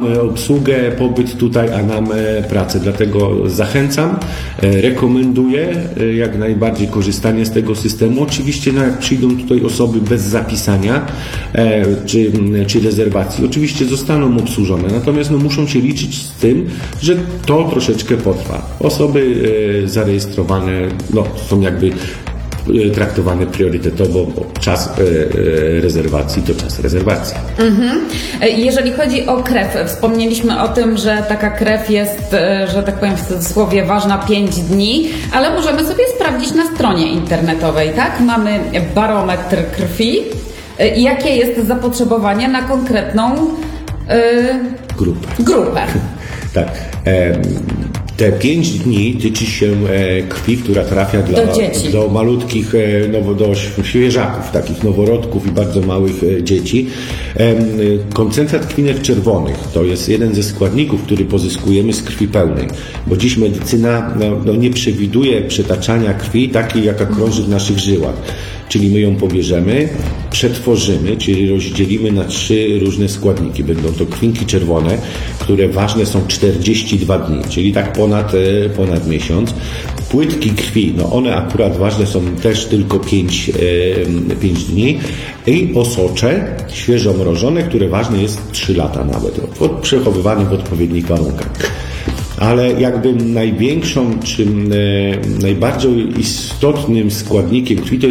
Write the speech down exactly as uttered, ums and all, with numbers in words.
obsługę, pobyt tutaj, a nam pracę. Dlatego zachęcam, rekomenduję jak najbardziej korzystanie z tego systemu. Oczywiście no, jak przyjdą tutaj osoby bez zapisania czy, czy rezerwacji, oczywiście zostaną obsłużone, natomiast no, muszą się liczyć z tym, że to troszeczkę potrwa. Osoby zarejestrowane no, są jakby traktowane priorytetowo, bo czas rezerwacji to czas rezerwacji. Mhm. Jeżeli chodzi o krew, wspomnieliśmy o tym, że taka krew jest, że tak powiem w cudzysłowie, ważna pięć dni, ale możemy sobie sprawdzić na stronie internetowej, tak? Mamy barometr krwi. Jakie jest zapotrzebowanie na konkretną yy, grupę? grupę. Tak. Te pięć dni tyczy się krwi, która trafia dla, do, dzieci. do malutkich, nowo, do świeżaków, takich noworodków i bardzo małych dzieci. Koncentrat krwinek czerwonych to jest jeden ze składników, który pozyskujemy z krwi pełnej, bo dziś medycyna no, no nie przewiduje przetaczania krwi takiej, jaka krąży w naszych żyłach. Czyli my ją pobierzemy, przetworzymy, czyli rozdzielimy na trzy różne składniki. Będą to krwinki czerwone, które ważne są czterdzieści dwa dni, czyli tak ponad, ponad miesiąc. Płytki krwi, no one akurat ważne są też tylko pięć dni. I osocze świeżo mrożone, które ważne jest trzy lata nawet, przechowywane w odpowiednich warunkach. Ale jakby największą, czy najbardziej istotnym składnikiem krwi to